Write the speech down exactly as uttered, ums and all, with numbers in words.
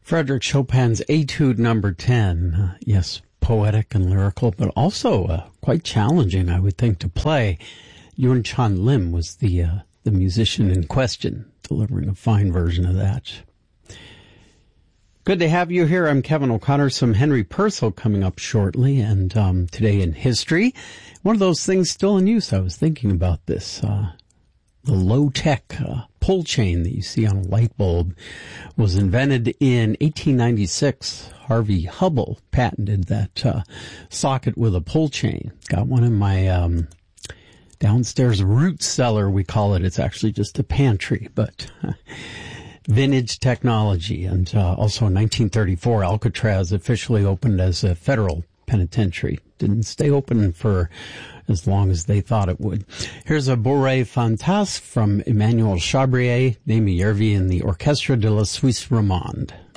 Frédéric Chopin's Etude Number ten. Uh, yes, poetic and lyrical, but also uh, quite challenging, I would think, to play. Yun Chan Lim was the uh, the musician in question, delivering a fine version of that. Good to have you here. I'm Kevin O'Connor. Some Henry Purcell coming up shortly, and um, today in history, one of those things still in use. I was thinking about this. Uh, the low-tech uh, pull chain that you see on a light bulb was invented in eighteen ninety-six. Harvey Hubble patented that uh, socket with a pull chain. Got one in my um, downstairs root cellar, we call it. It's actually just a pantry, but uh, vintage technology. And uh, also in nineteen thirty-four, Alcatraz officially opened as a federal penitentiary. Didn't stay open for as long as they thought it would. Here's a Bourrée Fantasque from Emmanuel Chabrier, Nemi Yervi, and the Orchestre de la Suisse Romande.